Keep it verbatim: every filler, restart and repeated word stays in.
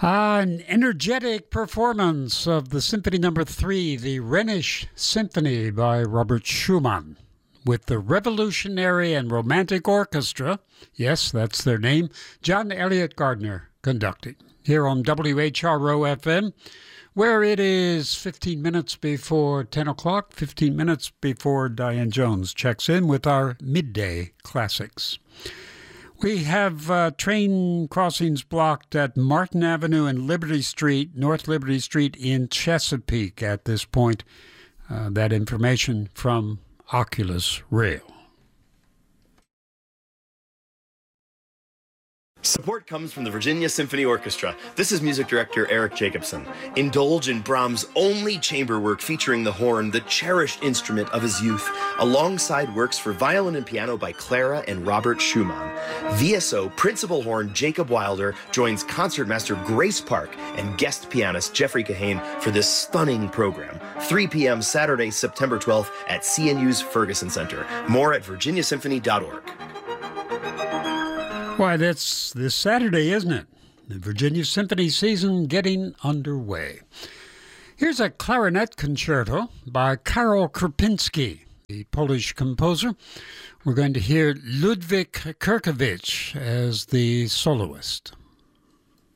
An energetic performance of the Symphony Number Three, the Rhenish Symphony by Robert Schumann, with the Revolutionary and Romantic Orchestra, yes, that's their name, John Elliott Gardner conducting, here on W H R O F M, where it is fifteen minutes before ten o'clock, fifteen minutes before Diane Jones checks in with our midday classics. We have uh, train crossings blocked at Martin Avenue and Liberty Street, North Liberty Street in Chesapeake at this point. Uh, that information from Oculus Rail. Support comes from the Virginia Symphony Orchestra. This is music director Eric Jacobson. Indulge in Brahms' only chamber work featuring the horn, the cherished instrument of his youth, alongside works for violin and piano by Clara and Robert Schumann. V S O principal horn Jacob Wilder joins concertmaster Grace Park and guest pianist Jeffrey Kahane for this stunning program. three p.m. Saturday, September twelfth at C N U's Ferguson Center. More at virginia symphony dot org. Why, that's this Saturday, isn't it? The Virginia Symphony season getting underway. Here's a clarinet concerto by Karol Krupinski, the Polish composer. We're going to hear Ludwik Kirkowicz as the soloist.